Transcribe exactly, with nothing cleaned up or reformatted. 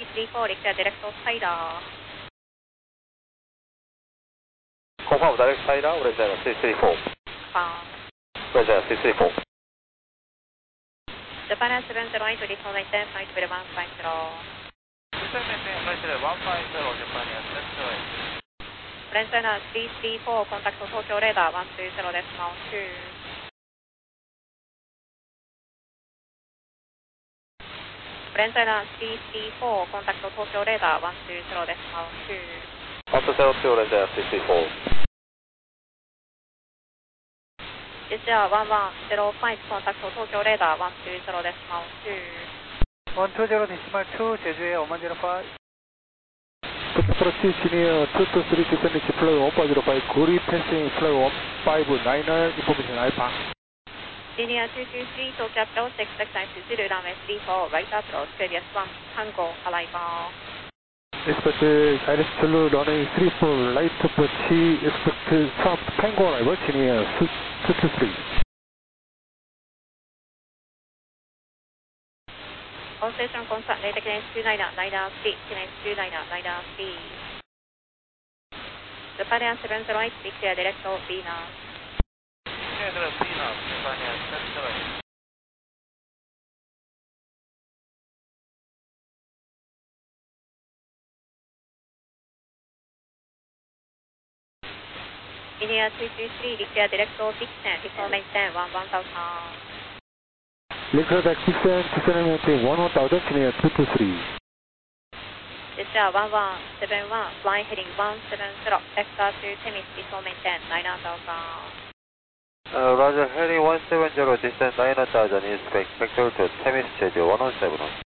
three four, require direct outsider. Confirm direct outsider, Roger three three four. Confirm. Roger three three four. Japan seven zero eight, return maintain, flight level one five zero. Return maintain, flight level one five zero, Japan seven zero eight. French China three three four, contact Tokyo radar one two zero decimal two. French China three three four, contact Tokyo radar one two zero decimal two. one two zero two, Roger three three four. Asia one one zero five, contact Tokyo radar one two zero decimal two. one two zero decimal two, 제주에 one one zero five. Approach senior two two three, descend to flight one five zero five, Guri passing flight one five niner, information Alpha. Senior two two three, Tokyo approach, expect time to zero, runway three four, right approach, previous one, Tango, arrival. Expect direct to runway three four, right approach, expect south Tango arrival, senior two two three. On station contact, data clearance two niner, niner three, clearance two niner, niner three. Japan seven zero eight, declare direct to Venus. Declare direct Venus, Japan seven zero eight. India two two three, declare direct to Dixon, return maintain one one thousand. Liquid Dixon, descend maintain one one thousand, senior two two three. Asia one one seven one, flying heading one seven zero, vector to Temis, return maintain nine thousand. Uh, Roger, heading one seven zero, descend nine thousand, inspect vector to Temis, Jeju one one seven one.